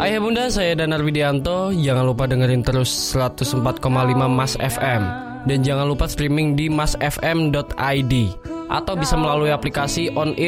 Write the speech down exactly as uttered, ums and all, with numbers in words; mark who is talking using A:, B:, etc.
A: Ayah bunda, saya Danar Widianto. Jangan lupa dengerin terus seratus empat koma lima Mas F M. Dan jangan lupa streaming di mas f m dot i d atau bisa melalui aplikasi on